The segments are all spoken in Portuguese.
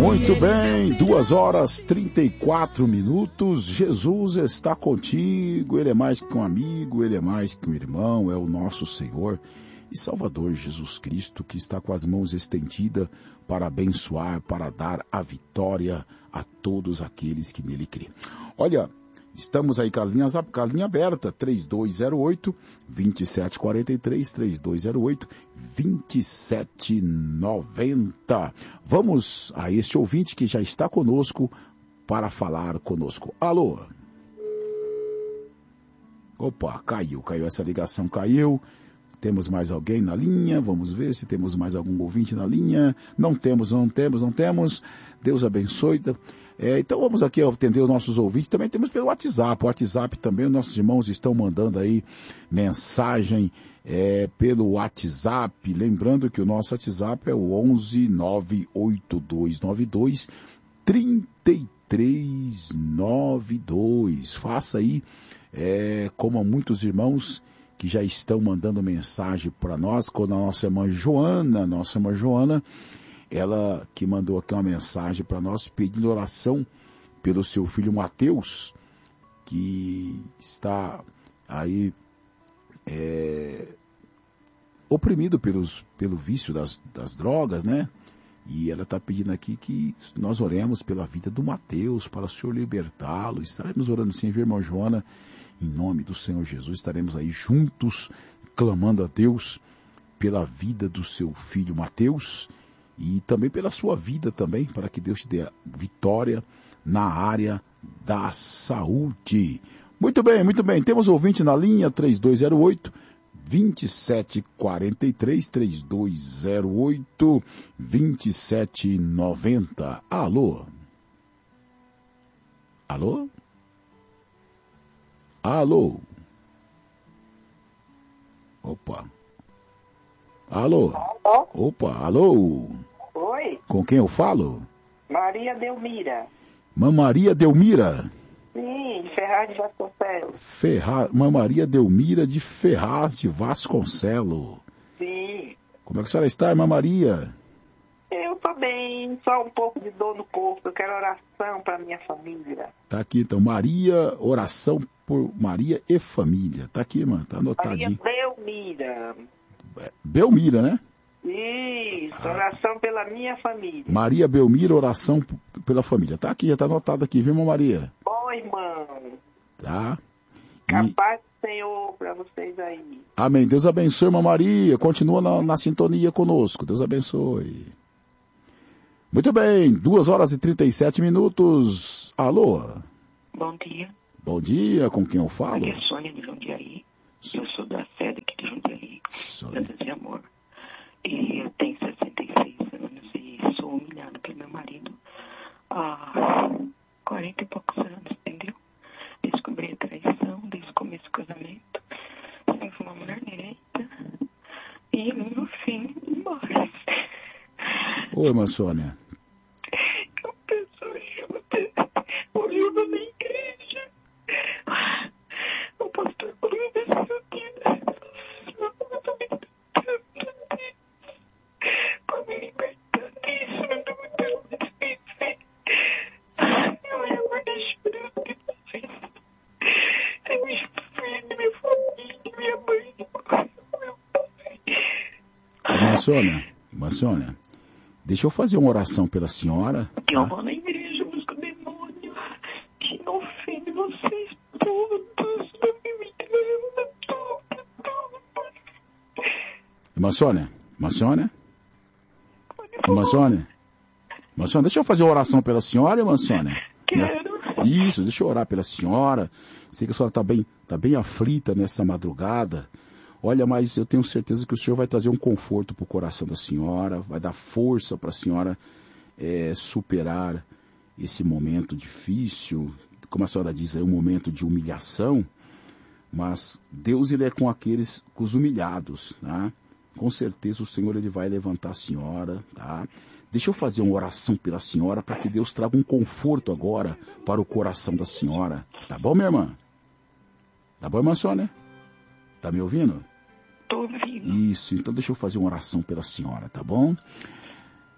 Muito bem, 2h34. Jesus está contigo, Ele é mais que um amigo, Ele é mais que um irmão, é o nosso Senhor e Salvador Jesus Cristo, que está com as mãos estendidas para abençoar, para dar a vitória a todos aqueles que nele crêem. Olha, estamos aí com a linha aberta, 3208-2743, 3208-2790. Vamos a este ouvinte que já está conosco para falar conosco. Alô? Opa, caiu essa ligação, caiu. Temos mais alguém na linha? Vamos ver se temos mais algum ouvinte na linha. Não temos. Deus abençoe. Então vamos aqui atender os nossos ouvintes. Também temos pelo WhatsApp. O WhatsApp também, os nossos irmãos estão mandando aí mensagem pelo WhatsApp. Lembrando que o nosso WhatsApp é o 11-98292-3392. Faça aí como muitos irmãos que já estão mandando mensagem para nós, quando a nossa irmã Joana, ela que mandou aqui uma mensagem para nós pedindo oração pelo seu filho Mateus, que está aí oprimido pelo vício das drogas, né? E ela está pedindo aqui que nós oremos pela vida do Mateus, para o Senhor libertá-lo. Estaremos orando sim, viu, irmã Joana? Em nome do Senhor Jesus, estaremos aí juntos, clamando a Deus pela vida do seu filho Mateus e também pela sua vida também, para que Deus te dê vitória na área da saúde. Muito bem. Temos ouvinte na linha, 3208-2743, 3208-2790. Alô? Opa. Alô? Oi? Com quem eu falo? Maria Delmira. Maria Delmira? Sim, de Ferraz de Vasconcelos. Maria Delmira de Ferraz de Vasconcelos. Sim. Como é que a senhora está, irmã Maria? Eu tô bem, só um pouco de dor no corpo. Eu quero oração para minha família. Tá aqui então, Maria, oração por Maria e família. Tá aqui, irmã, tá anotadinho. Maria Belmira. Belmira, né? Isso, oração pela minha família. Maria Belmira, oração pela família. Tá aqui, já tá anotado aqui, viu, irmã Maria? Bom, irmão. Tá. Capaz do Senhor para vocês aí. Amém. Deus abençoe, irmã Maria. Continua na sintonia conosco. Deus abençoe. Muito bem, 2h37. Alô? Bom dia. Bom dia, com quem eu falo? Aqui é Sônia de Jundiaí. Eu sou da sede aqui de Jundiaí. Santa de Amor. E eu tenho 66 anos e sou humilhada pelo meu marido há 40 e poucos anos, entendeu? Descobri a traição desde o começo do casamento. Sempre fui uma mulher direita. E no fim, embora. Oi, irmã Sônia. Eu peço ajuda na igreja. O pastor falou que eu tinha para me libertar disso, eu não me permiti. Eu acordei chorando de vocês. Tem meu filho, minha família, minha mãe, meu pai. Irmã Sônia, deixa eu fazer uma oração pela senhora. Tá? Eu vou na igreja, busco o demônio que não ofende vocês todos. Irmã Sônia, deixa eu fazer uma oração pela senhora, irmã Sônia. Quero. Isso, deixa eu orar pela senhora. Sei que a senhora tá bem aflita nessa madrugada. Olha, mas eu tenho certeza que o Senhor vai trazer um conforto para o coração da senhora, vai dar força para a senhora superar esse momento difícil, como a senhora diz, é um momento de humilhação, mas Deus, ele é com os humilhados, tá? Com certeza o Senhor, ele vai levantar a senhora, tá? Deixa eu fazer uma oração pela senhora para que Deus traga um conforto agora para o coração da senhora. Tá bom, minha irmã? Tá bom, irmã Sônia? Tá me ouvindo? Tô ouvindo. Isso, então deixa eu fazer uma oração pela senhora, tá bom?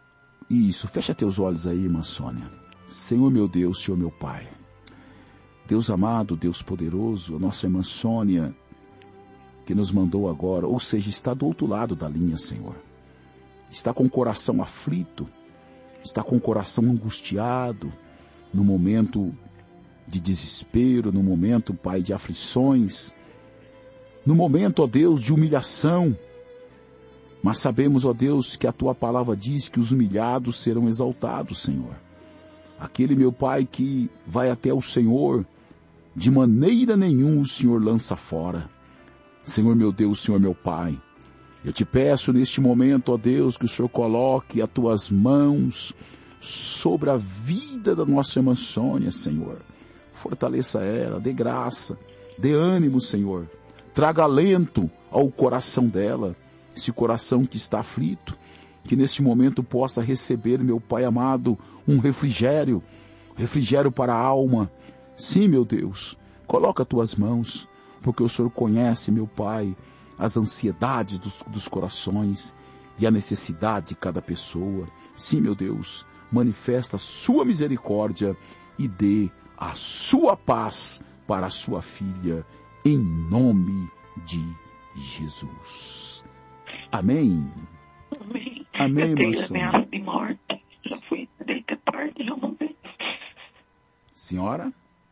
Isso, fecha teus olhos aí, irmã Sônia. Senhor meu Deus, Senhor meu Pai. Deus amado, Deus poderoso, a nossa irmã Sônia, que nos mandou agora, ou seja, está do outro lado da linha, Senhor. Está com o coração aflito, está com o coração angustiado, no momento de desespero, no momento, Pai, de aflições, no momento, ó Deus, de humilhação. Mas sabemos, ó Deus, que a Tua palavra diz que os humilhados serão exaltados, Senhor. Aquele, meu Pai, que vai até o Senhor, de maneira nenhuma o Senhor lança fora. Senhor meu Deus, Senhor meu Pai, eu te peço neste momento, ó Deus, que o Senhor coloque as Tuas mãos sobre a vida da nossa irmã Sônia, Senhor. Fortaleça ela, dê graça, dê ânimo, Senhor. Traga alento ao coração dela, esse coração que está aflito, que neste momento possa receber, meu Pai amado, um refrigério para a alma. Sim, meu Deus, coloca as Tuas mãos, porque o Senhor conhece, meu Pai, as ansiedades dos corações e a necessidade de cada pessoa. Sim, meu Deus, manifesta a Sua misericórdia e dê a Sua paz para a Sua filha, em nome de Jesus. Amém. Amém. Amém, eu tenho irmã Sônia. ameaça de morte. Já fui deita tarde, já não vejo. Senhora?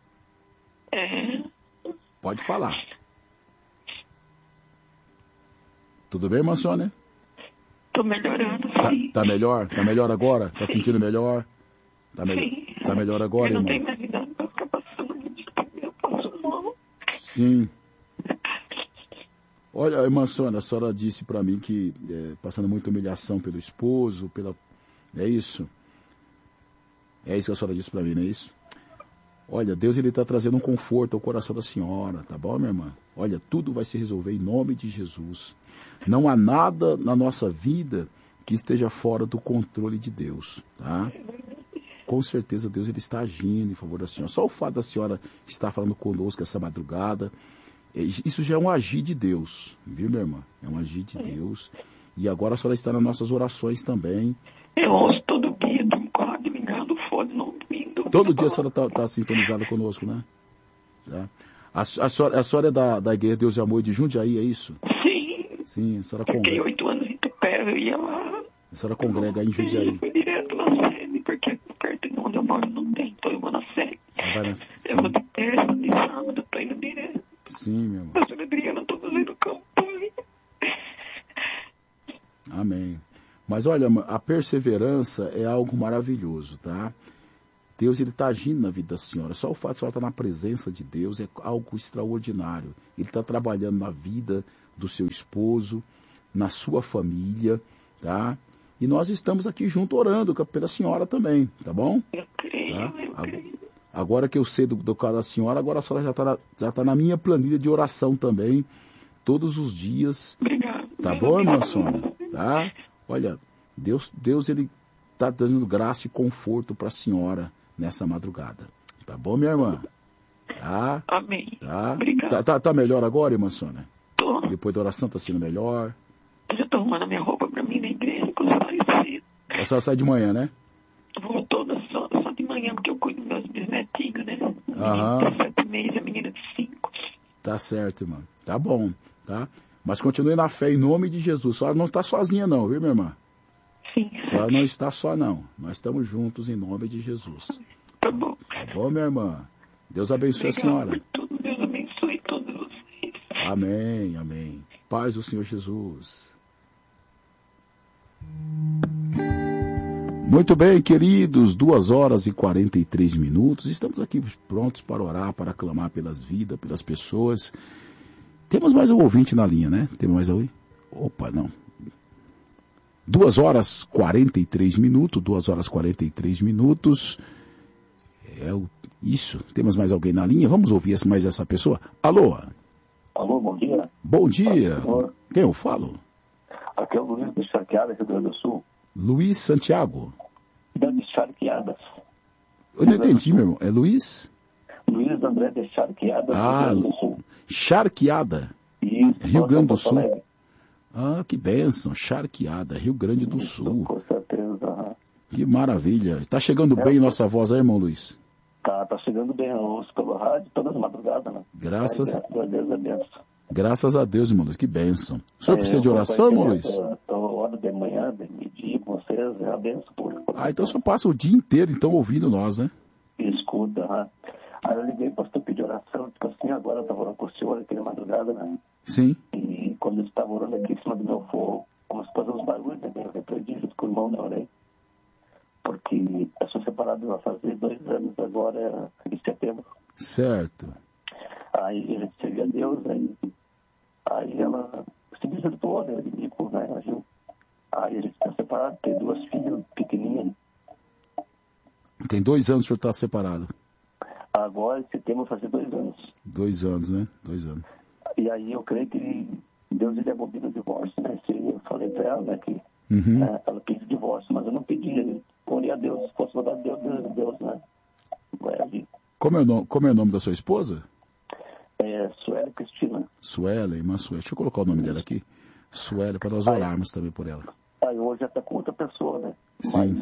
Pode falar. Tudo bem, irmã Sônia? Tô melhorando, sim. Tá melhor? Tá melhor agora? Tá sentindo melhor? Sim. Tá melhor agora, eu irmão? não tenho mais idade pra ficar passando isso. Eu passo mal. Sim. Olha, irmã Sônia, a senhora disse para mim que passando muita humilhação pelo esposo, É isso? É isso que a senhora disse para mim, não é isso? Olha, Deus ele está trazendo um conforto ao coração da senhora, tá bom, minha irmã? Olha, tudo vai se resolver em nome de Jesus. Não há nada na nossa vida que esteja fora do controle de Deus, tá? Com certeza Deus ele está agindo em favor da senhora. Só o fato da senhora estar falando conosco essa madrugada, isso já é um agir de Deus, viu, minha irmã? É um agir de Deus. E agora a senhora está nas nossas orações também. Eu ouço todo dia, do ligado, fone, não ouvindo. Todo dia a senhora está sintonizada conosco, né? Tá? A senhora é da Igreja Deus e Amor de Jundiaí, é isso? Sim. Sim, a senhora Fiquei congrega. 8 anos em Tupé, eu ia lá. A senhora congrega aí em Jundiaí. Eu fui direto na sede, porque perto de onde eu moro não tem, então eu vou na sede. Eu vou de terça, de sábado, tô indo direto. Sim, meu irmão. A senhora Adriana, tô fazendo campanha. Amém. Mas olha, a perseverança é algo maravilhoso, tá? Deus ele está agindo na vida da senhora. Só o fato de a senhora estar na presença de Deus é algo extraordinário. Ele está trabalhando na vida do seu esposo, na sua família, tá? E nós estamos aqui junto orando pela senhora também, tá bom? Eu creio, Tá? eu creio. Agora que eu sei do caso da senhora, agora a senhora já tá na minha planilha de oração também, todos os dias. Obrigado. Tá bom, irmã Sônia? Tá? Olha, Deus ele está dando graça e conforto para a senhora nessa madrugada. Tá bom, minha irmã? Tá? Amém. Tá? Obrigado. Tá melhor agora, irmã Sônia? Tô. Depois da oração tá sendo melhor? Eu já tô arrumando a minha roupa pra mim na igreja, com os parecidos. A senhora sai de manhã, né? Vou toda só de manhã, porque eu cuido dos meus bisnetinhos, né? Aham. A menina de 7 meses, a menina de 5. Tá certo, irmã. Tá bom, tá? Mas continue na fé em nome de Jesus. A senhora não está sozinha não, viu, minha irmã? Sim. A senhora não está só não. Nós estamos juntos em nome de Jesus. Tá bom. Tá bom, minha irmã? Deus abençoe a senhora. Por tudo. Deus abençoe todos vocês. Amém, amém. Paz do Senhor Jesus. Muito bem, queridos, 2h43. Estamos aqui prontos para orar, para clamar pelas vidas, pelas pessoas. Temos mais um ouvinte na linha, né? Temos mais alguém? Opa, não. 2h43. 2h43. Isso. Temos mais alguém na linha? Vamos ouvir mais essa pessoa? Alô? Alô, bom dia. Bom dia. Quem eu falo? Aqui é o Luiz de Charqueadas, Rio Grande do Sul. Luiz Santiago. De Charqueadas. Eu não entendi, meu irmão. É Luiz? Luiz André de Charqueadas, Rio Grande do Sul. Charqueada. Isso, Rio Grande do Sul. Alegre. Ah, que bênção. Charqueada, Rio Grande do Sul. Com certeza. Que maravilha. Tá chegando bem nossa voz aí, irmão Luiz? Tá chegando bem. Eu ouço pelo rádio todas as madrugadas, né? Graças a Deus, é benção. Graças a Deus, irmão Luiz. Que bênção. O senhor precisa de oração, irmão Luiz? Eu oro de manhã, de meio-dia com vocês, é a benção pura. Então o senhor passa o dia inteiro, então, ouvindo nós, né? Escuta, né? Aí eu liguei para o pastor pedir oração, tipo assim, agora eu estava orando com o senhor aqui na madrugada, né? Sim. E quando eu estava orando aqui em cima do meu fogo, começou a fazer uns barulhos, né? Eu repreendi junto com o irmão, né? Orei. Porque eu sou separado, vai fazer 2 anos agora, em setembro. Certo. Aí a gente servia a Deus, aí ela se desertou, né? Agiu. Aí a gente está separado, tem 2 filhas pequenininhas. Tem 2 anos que o senhor está separado. Agora, em setembro, vai fazer 2 anos. 2 anos, né? 2 anos. E aí eu creio que Deus ele abomina o divórcio, né? Eu falei para ela, né, que ela pediu divórcio, mas eu não pedi, orei a Deus, se fosse vontade de Deus, né? Como é o nome da sua esposa? Sueli Cristina. Sueli, irmã Sueli. Deixa eu colocar o nome dela aqui. Sueli, para nós orarmos também por ela. Aí hoje já está com outra pessoa, né? Sim.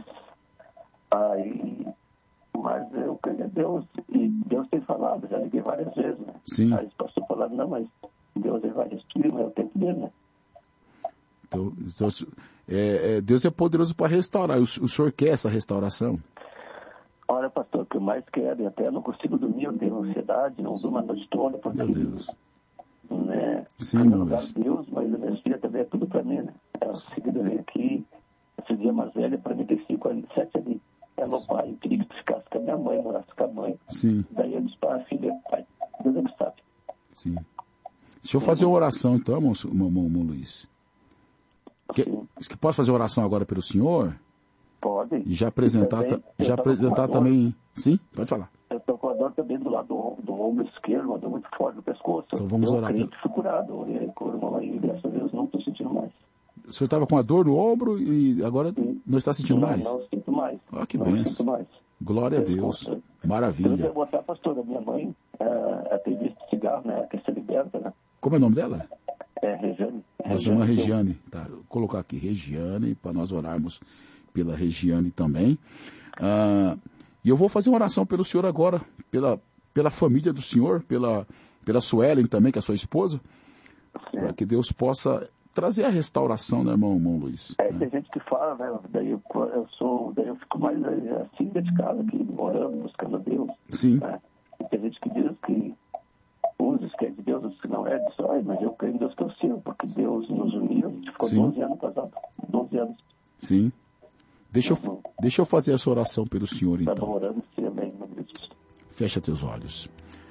Mas eu creio a Deus, e Deus tem falado, já liguei várias vezes, né? Sim. Aí o pastor falando, não, mas Deus vai restituir, mas é o tempo dele, né? Então, Deus é poderoso para restaurar. O senhor quer essa restauração? Olha, pastor, o que eu mais quero, e até não consigo dormir, eu tenho ansiedade, não durmo a noite toda, porque... Meu Deus. Né? Sim, meu meu lugar Deus. de Deus, mas a minha filha também é tudo para mim, né? Ela seguida veio aqui, esse dia mais velha, para mim tem 5 anos, 7 ali. Ela, pai, eu queria que tu ficasse com a minha mãe, morasse com a mãe. Sim. Daí eu disse para a filha, pai, Deus é que sabe. Sim. Deixa eu fazer uma oração então, irmão Luiz. Posso fazer oração agora pelo senhor? Pode. E já apresentar também. Sim, pode falar. Eu estou com a dor também do lado do ombro esquerdo, uma dor muito forte no pescoço. Então vamos orar. Eu fui curado, orei com o irmão aí, graças a Deus não estou sentindo mais. O senhor estava com a dor no ombro e agora não está sentindo mais? Não sinto mais. Que não benção. Sinto mais. Glória a Deus. Maravilha. Eu vou botar, pastor, a minha mãe, ela tem visto cigarro, né? Quer ser liberta, né? Como é o nome dela? Regiane. Nossa irmã Regiane. Tá, vou colocar aqui Regiane, para nós orarmos pela Regiane também. E eu vou fazer uma oração pelo senhor agora, pela família do senhor, pela Suelen também, que é a sua esposa, para que Deus possa trazer a restauração, né, irmão Luiz? Tem gente que fala, né? Daí eu fico mais assim dedicado aqui, orando, buscando a Deus. Sim. Né? E tem gente que diz que uns que é de Deus, outros que não é, diz, mas eu creio em Deus que eu sirvo, porque Deus nos uniu, a gente ficou 12 anos casado, 12 anos. Sim. Deixa eu fazer essa oração pelo senhor, então. Tá orando, sim, amém, meu Deus. Fecha teus olhos.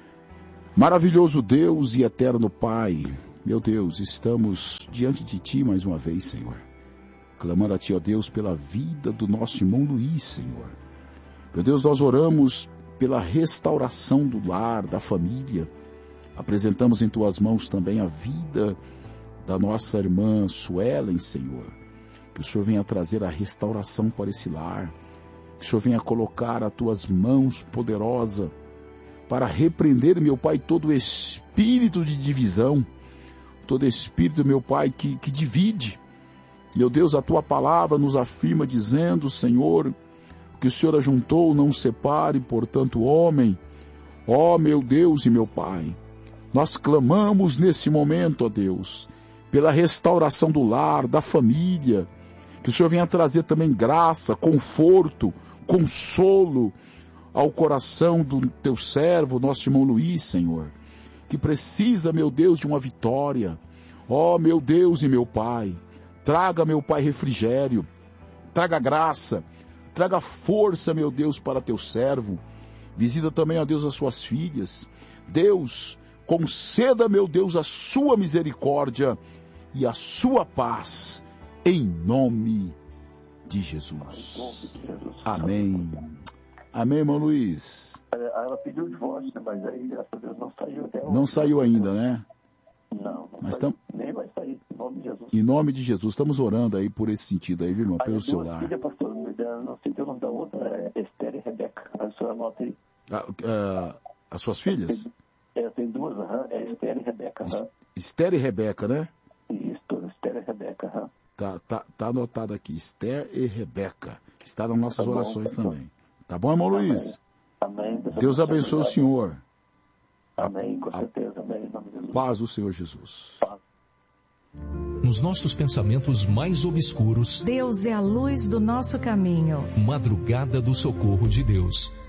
Maravilhoso Deus e eterno Pai, meu Deus, estamos diante de Ti mais uma vez, Senhor. Clamando a Ti, ó Deus, pela vida do nosso irmão Luiz, Senhor. Meu Deus, nós oramos pela restauração do lar, da família. Apresentamos em Tuas mãos também a vida da nossa irmã Suelen, Senhor. Que o Senhor venha trazer a restauração para esse lar. Que o Senhor venha colocar as Tuas mãos poderosas para repreender, meu Pai, todo espírito de divisão, todo espírito, meu Pai, que divide. Meu Deus, a Tua palavra nos afirma dizendo, Senhor, que o Senhor ajuntou, não separe, portanto, homem. Ó, meu Deus e meu Pai, nós clamamos nesse momento, ó Deus, pela restauração do lar, da família, que o Senhor venha trazer também graça, conforto, consolo ao coração do Teu servo, nosso irmão Luiz, Senhor, que precisa, meu Deus, de uma vitória. Ó, meu Deus e meu Pai, traga, meu Pai, refrigério, traga graça, traga força, meu Deus, para Teu servo. Visita também, ó Deus, as suas filhas. Deus, conceda, meu Deus, a sua misericórdia e a sua paz, em nome de Jesus. Amém. Amém, irmão Luiz. Ela pediu o divórcio, mas aí, graças a Deus, não saiu até hoje. Não saiu ainda, né? Não mas nem vai sair, em nome de Jesus. Em nome de Jesus, estamos orando aí por esse sentido aí, viu, irmão? Pelo seu lar. Filha, pastor, não sei o nome da outra, é Esther e Rebeca. A senhora anota aí. As suas filhas? Tem 2, é Esther e Rebeca. Esther e Rebeca, né? Isso, Esther e Rebeca. Tá anotado aqui, Esther e Rebeca. que está nas nossas orações também. Tá bom, irmão Luiz? Amém. Deus abençoe o senhor. Amém, com certeza. Amém, em nome de Jesus. Paz do Senhor Jesus. Paz. Nos nossos pensamentos mais obscuros, Deus é a luz do nosso caminho. Madrugada do socorro de Deus.